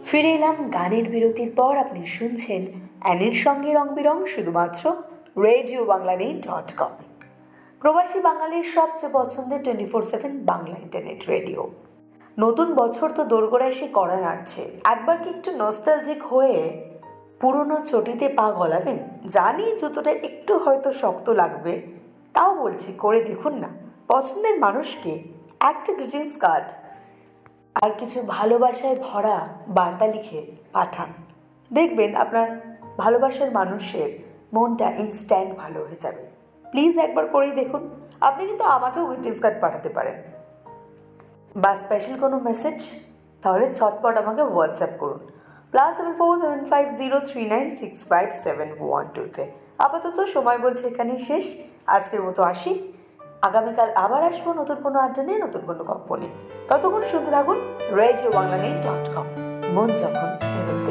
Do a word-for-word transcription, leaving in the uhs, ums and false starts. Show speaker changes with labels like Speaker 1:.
Speaker 1: ফিরে এলাম গানের বিরতির পর। আপনি শুনছেন অ্যানির সঙ্গে রং বেরং শুধুমাত্র রেডিও বাংলা ডট কম, প্রবাসী বাঙালির সবচেয়ে পছন্দের twenty four seven Bangla internet radio. নতুন বছর তো দোরগোড়ায় এসে কড়া নাড়ছে। একবার কি একটু নস্টালজিক হয়ে পুরনো চটিতে পা গলাবেন? জানি জুতোটা একটু হয়তো শক্ত লাগবে, তাও বলছি করে দেখুন না। পছন্দের মানুষকে একটা গ্রিটিংস কার্ড আর কিছু ভালোবাসায় ভরা বার্তা লিখে পাঠান, দেখবেন আপনার ভালোবাসার মানুষের মনটা ইনস্ট্যান্ট ভালো হয়ে যাবে। প্লিজ একবার করেই দেখুন। আপনি কিন্তু আমাকেও গ্রিটিংস কার্ড পাঠাতে পারেন বা স্পেশাল কোনো মেসেজ, তাহলে চটপট আমাকে হোয়াটসঅ্যাপ করুন plus seven four seven five zero three nine six five seven one টুতে। আপাতত সময় বলছে এখানেই শেষ। আজকের মতো আসি, আগামীকাল আবার আসবো নতুন কোনো আড্ডা নিয়ে, নতুন কোনো গল্প নিয়ে। ততক্ষণ শুনতে থাকুন রেডিও বাংলা ডট কম। মন যখন